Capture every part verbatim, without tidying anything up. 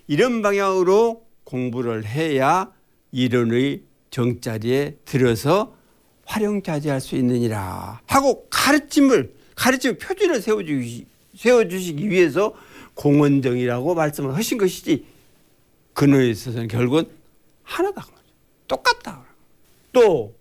이런 방향으로 공부를 해야 이론의 정자리에 들어서 활용자재할 수 있느니라 하고 가르침을 가르침 표준을 세워주시, 세워주시기 위해서 공원정이라고 말씀을 하신 것이지 근원에 있어서는 결국은 하나다. 똑같다. 또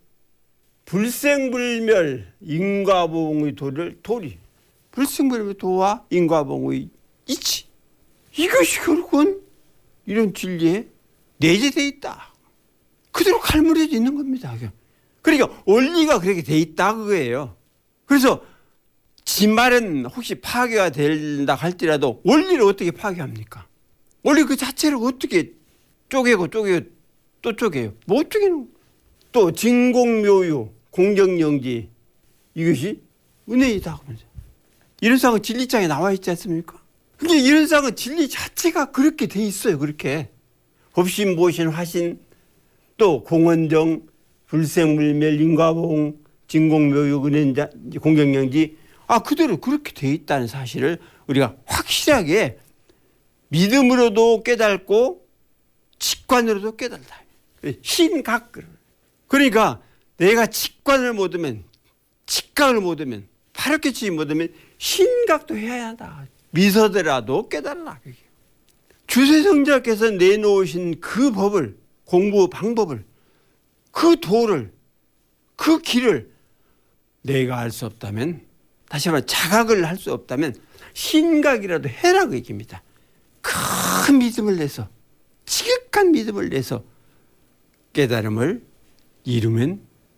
불생불멸 인과보응의 도를 도리 불생불멸의 도와 인과보응의 이치 이것이 결국은 이런 진리에 내재되어 있다. 그대로 갈무려져 있는 겁니다. 그러니까 원리가 그렇게 돼 있다 그거예요. 그래서 지 말은 혹시 파괴가 된다 할지라도 원리를 어떻게 파괴합니까? 원리 그 자체를 어떻게 쪼개고 쪼개고 또 쪼개요? 못 쪼개는. 또 진공묘유 공정영지 이것이 은혜이다. 이런 상은 진리장에 나와 있지 않습니까? 근데 이런 상은 진리 자체가 그렇게 돼 있어요. 그렇게 법신 보신 화신 또 공원정 불생불멸 인과보응 진공묘유 은혜자 공정영지 아 그대로 그렇게 돼 있다는 사실을 우리가 확실하게 믿음으로도 깨닫고 직관으로도 깨달다. 신각. 그러니까 내가 직관을 못하면 직각을 못하면 파랗게치지 못하면 신각도 해야 한다. 미서더라도 깨달아라. 주세성자께서 내놓으신 그 법을 공부 방법을 그 도를 그 길을 내가 알 수 없다면 다시 말해 자각을 할 수 없다면 신각이라도 해라 그 얘기입니다. 큰 믿음을 내서 지극한 믿음을 내서 깨달음을 이루면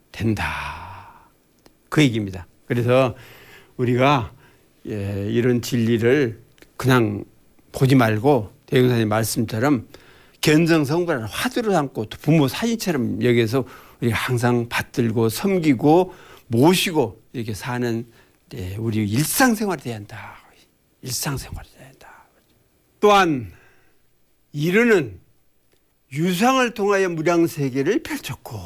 된다. 그 얘기입니다. 그래서 우리가 예, 이런 진리를 그냥 보지 말고 대흥사님 말씀처럼 견성성불하는 화두를 삼고 또 부모 사진처럼 여기서 우리가 항상 받들고 섬기고 모시고 이렇게 사는 예, 우리 일상생활이 돼야 한다. 일상생활이 돼야 한다. 또한 이르는 유상을 통하여 무량세계를 펼쳤고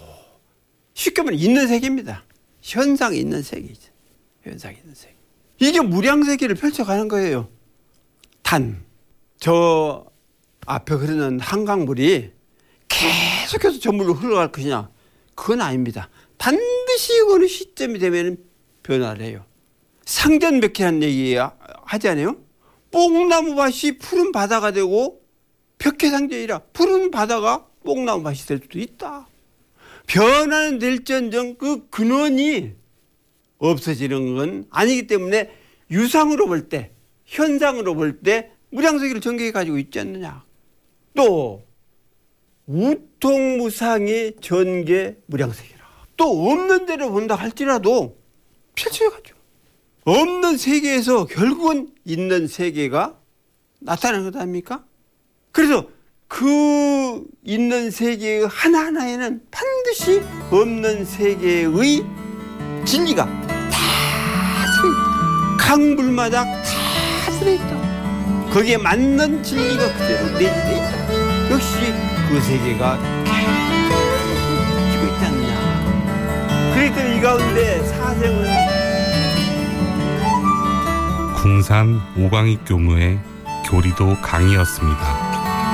쉽게 말하면 있는 세계입니다. 현상이 있는 세계이죠. 현상이 있는 세계. 이게 무량세계를 펼쳐가는 거예요. 단, 저 앞에 흐르는 한강물이 계속해서 저물로 흘러갈 것이냐? 그건 아닙니다. 반드시 어느 시점이 되면 변화를 해요. 상전벽해라는 얘기 하지 않아요? 뽕나무밭이 푸른 바다가 되고 벽해상전이라 푸른 바다가 뽕나무밭이 될 수도 있다. 변화는 될지언정 그 근원이 없어지는 건 아니기 때문에 유상으로 볼 때, 현상으로 볼 때 무량세계를 전개해 가지고 있지 않느냐. 또 우통무상의 전개 무량세계라. 또 없는 데를 본다 할지라도 펼쳐가죠. 없는 세계에서 결국은 있는 세계가 나타나는 것 아닙니까? 그래서 그 있는 세계의 하나하나에는 반드시 없는 세계의 진리가 다 들어있다. 강물마다 다 들어있다. 거기에 맞는 진리가 그대로 내재되어 있다. 역시 그 세계가 계속 지고 있지 않느냐. 그랬더니 이 가운데 사생은 궁산 오광익 교무의 교리도 강의였습니다.